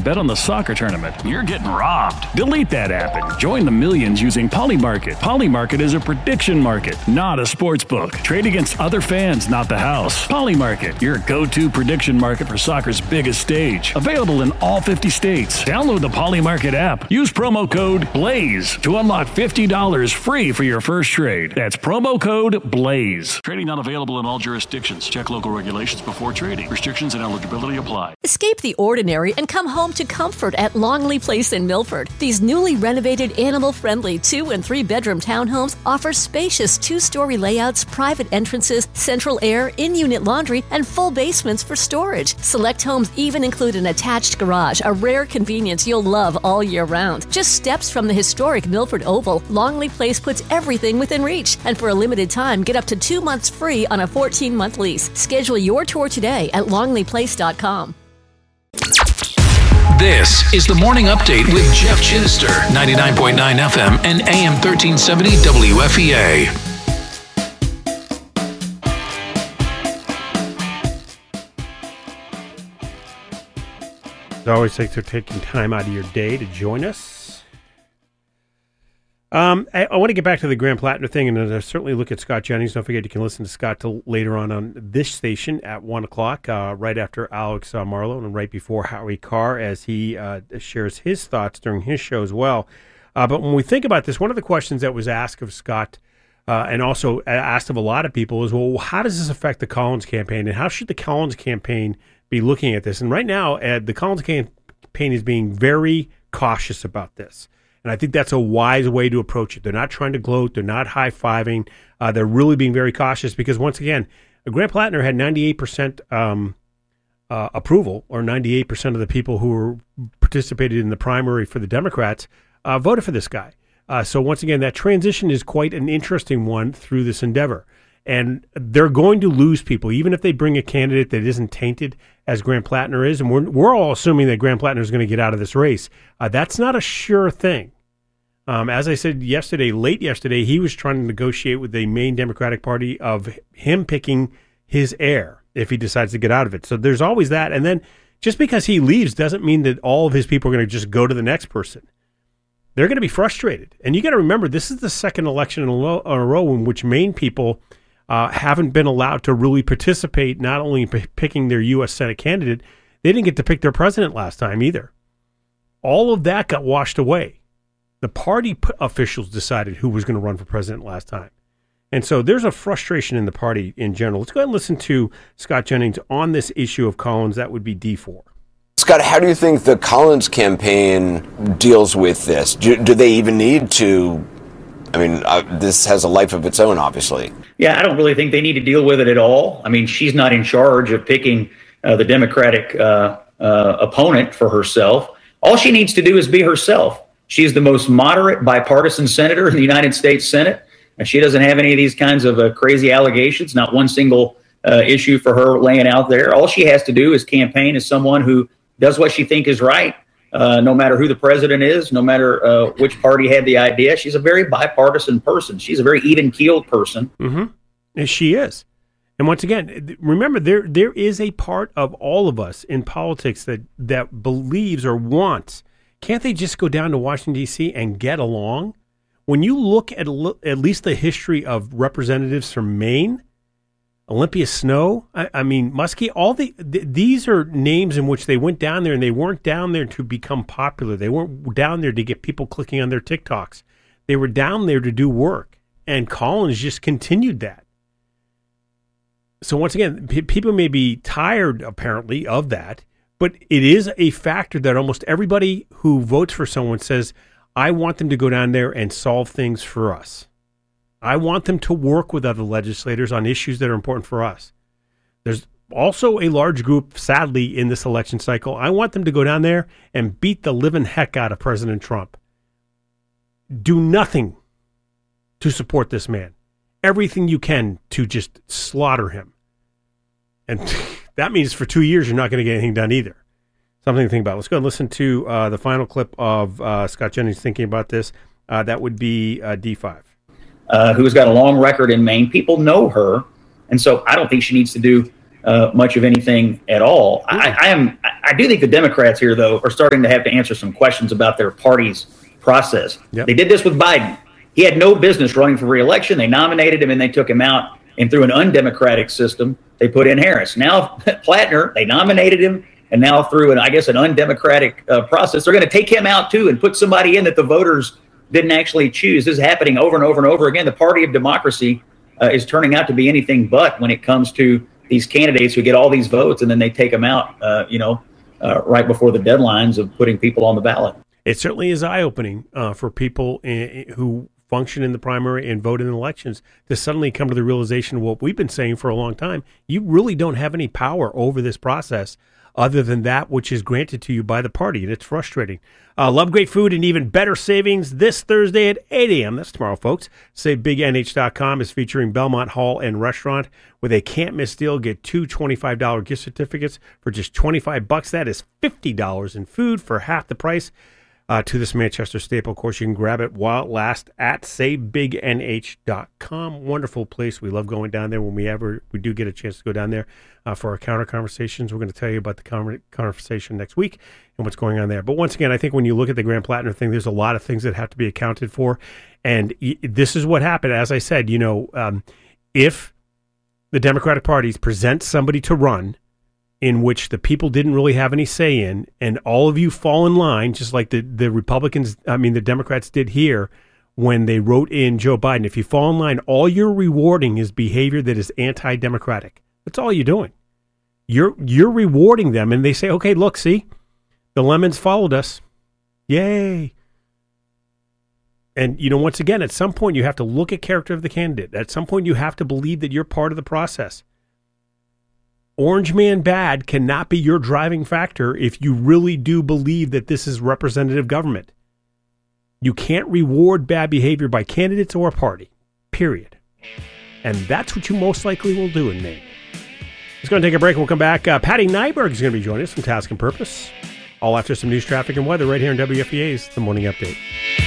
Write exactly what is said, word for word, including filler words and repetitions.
bet on the soccer tournament, you're getting robbed. Delete that app and join the millions using Polymarket. Polymarket is a prediction market, not a sports book. Trade against other fans, not the house. Polymarket, your go-to prediction market for soccer's biggest stage. Available in all fifty states. Download the Polymarket app. Use promo code BLAZE to unlock fifty dollars free for your first trade. That's promo code BLAZE. Trading not available in all jurisdictions. Check local regulations before trading. Restrictions and eligibility apply. Escape the ordinary and come home to comfort at Longley Place in Milford. These newly renovated animal-friendly two- and three-bedroom townhomes offer spacious two-story layouts, private entrances, central air, in-unit laundry, and full basements for storage. Select homes even include an attached garage, a rare convenience you'll love all year round. Just steps from the historic Milford Oval, Longley Place puts everything within reach. And for a limited time, get up to two months free on a fourteen-month lease. Schedule your tour today at longley place dot com. This is the Morning Update with Jeff Chittister, ninety-nine point nine F M and A M thirteen seventy W F E A. As always, thanks for taking time out of your day to join us. Um, I, I want to get back to the Graham Plattner thing, and uh, certainly look at Scott Jennings. Don't forget you can listen to Scott till later on on this station at one o'clock, uh, right after Alex uh, Marlowe and right before Howie Carr, as he uh, shares his thoughts during his show as well. Uh, but when we think about this, one of the questions that was asked of Scott uh, and also asked of a lot of people is, well, how does this affect the Collins campaign, and how should the Collins campaign be looking at this? And right now, uh, the Collins campaign is being very cautious about this. And I think that's a wise way to approach it. They're not trying to gloat. They're not high-fiving. Uh, they're really being very cautious because, once again, Graham Plattner had ninety-eight percent um, uh, approval, or ninety-eight percent of the people who were participated in the primary for the Democrats uh, voted for this guy. Uh, so, once again, that transition is quite an interesting one through this endeavor. And they're going to lose people, even if they bring a candidate that isn't tainted as Graham Plattner is. And we're, we're all assuming that Graham Plattner is going to get out of this race. Uh, that's not a sure thing. Um, as I said yesterday, late yesterday, he was trying to negotiate with the main Democratic Party of him picking his heir if he decides to get out of it. So there's always that. And then just because he leaves doesn't mean that all of his people are going to just go to the next person. They're going to be frustrated. And you got to remember, this is the second election in a, lo- in a row in which Maine people Uh, haven't been allowed to really participate, not only in p- picking their U S Senate candidate, they didn't get to pick their president last time either. All of that got washed away. The party p- officials decided who was going to run for president last time. And so there's a frustration in the party in general. Let's go ahead and listen to Scott Jennings on this issue of Collins. That would be D four. Scott, how do you think the Collins campaign deals with this? Do, do they even need to? I mean, uh, this has a life of its own, obviously. Yeah, I don't really think they need to deal with it at all. I mean, she's not in charge of picking uh, the Democratic uh, uh, opponent for herself. All she needs to do is be herself. She's the most moderate bipartisan senator in the United States Senate, and she doesn't have any of these kinds of uh, crazy allegations, not one single uh, issue for her laying out there. All she has to do is campaign as someone who does what she thinks is right. Uh, no matter who the president is, no matter uh, which party had the idea, she's a very bipartisan person. She's a very even-keeled person. Mm-hmm. And she is. And once again, remember, there there is a part of all of us in politics that, that believes or wants. Can't they just go down to Washington, D C and get along? When you look at at least the history of representatives from Maine, Olympia Snow, I, I mean, Muskie, all the th- these are names in which they went down there, and they weren't down there to become popular. They weren't down there to get people clicking on their TikToks. They were down there to do work, and Collins just continued that. So once again, p- people may be tired, apparently, of that, but it is a factor that almost everybody who votes for someone says, I want them to go down there and solve things for us. I want them to work with other legislators on issues that are important for us. There's also a large group, sadly, in this election cycle. I want them to go down there and beat the living heck out of President Trump. Do nothing to support this man. Everything you can to just slaughter him. And that means for two years you're not going to get anything done either. Something to think about. Let's go and listen to uh, the final clip of uh, Scott Jennings thinking about this. Uh, that would be uh, D five. Uh, who's got a long record in Maine. People know her, and so I don't think she needs to do uh, much of anything at all. I, I am. I do think the Democrats here, though, are starting to have to answer some questions about their party's process. Yep. They did this with Biden. He had no business running for re-election. They nominated him and they took him out. And through an undemocratic system, they put in Harris. Now, Plattner, they nominated him. And now through, an, I guess, an undemocratic uh, process, they're going to take him out, too, and put somebody in that the voters didn't actually choose. This is happening over and over and over again. The party of democracy uh, is turning out to be anything but when it comes to these candidates who get all these votes and then they take them out, uh, you know, uh, right before the deadlines of putting people on the ballot. It certainly is eye-opening uh, for people in, who function in the primary and vote in elections to suddenly come to the realization of what we've been saying for a long time. You really don't have any power over this process other than that which is granted to you by the party, and it's frustrating. Uh, love great food and even better savings this Thursday at eight a.m. That's tomorrow, folks. Save Big N H dot com is featuring Belmont Hall and Restaurant with a can't-miss deal. Get two twenty-five dollars gift certificates for just twenty-five bucks. That is fifty dollars in food for half the price. Uh, to this Manchester staple. Of course, you can grab it while it lasts at save big N H dot com. Wonderful place. We love going down there when we ever we do get a chance to go down there uh, for our counter conversations. We're going to tell you about the con- conversation next week and what's going on there. But once again, I think when you look at the Graham Plattner thing, there's a lot of things that have to be accounted for. And y- this is what happened. As I said, you know, um, if the Democratic Party presents somebody to run in which the people didn't really have any say in, and all of you fall in line, just like the, the Republicans, I mean, the Democrats did here when they wrote in Joe Biden. If you fall in line, all you're rewarding is behavior that is anti-democratic. That's all you're doing. You're you're rewarding them, and they say, okay, look, see, the lemons followed us. Yay. And, you know, once again, at some point, you have to look at character of the candidate. At some point, you have to believe that you're part of the process. Orange man bad cannot be your driving factor if you really do believe that this is representative government. You can't reward bad behavior by candidates or a party, period. And that's what you most likely will do in Maine. It's going to take a break. We'll come back. Uh, Patty Nyberg is going to be joining us from Task and Purpose, all after some news, traffic, and weather right here in W F E A's The Morning Update.